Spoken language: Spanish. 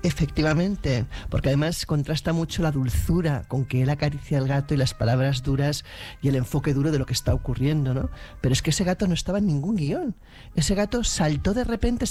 Efectivamente, porque además contrasta mucho la dulzura con que él acaricia al gato y las palabras duras y el enfoque duro de lo que está ocurriendo, ¿no? Pero es que ese gato no estaba en ningún guión. Ese gato saltó de repente